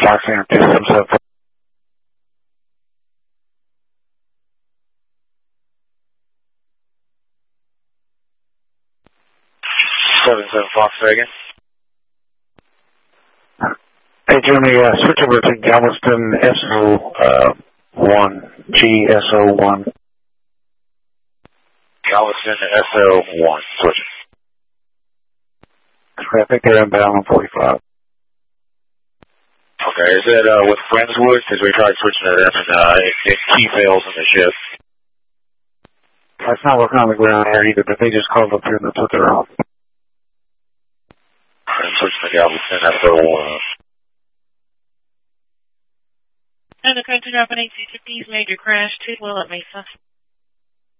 Fox Center 277. 77 Fox again. Hey, Jimmy, switch over to Galveston SO1, GSO1. Galveston SO1, switch. I think they're inbound on 45. Okay, is it with Friendswood? Because we tried switching to them and it key fails in the shift. It's not working on the ground here either, but they just called up here and took it off. I'm switching to Galveston SO1. And the current drop an AC-50's major crash, 2 Willow Mesa.